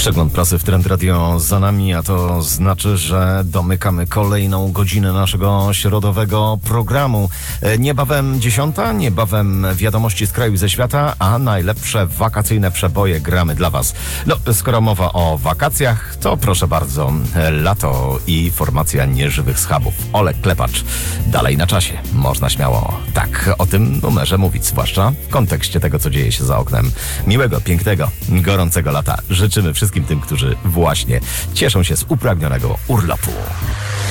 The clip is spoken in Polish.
Przegląd prasy w Trend Radio za nami, a to znaczy, że domykamy kolejną godzinę naszego środowego programu. Niebawem 10, niebawem wiadomości z kraju i ze świata, a najlepsze wakacyjne przeboje gramy dla Was. No, skoro mowa o wakacjach, to proszę bardzo, lato i formacja nieżywych schabów. Olek Klepacz, dalej na czasie. Można śmiało tak o tym numerze mówić, zwłaszcza w kontekście tego, co dzieje się za oknem. Miłego, pięknego, gorącego lata życzymy wszystkim tym, którzy właśnie cieszą się z upragnionego urlopu.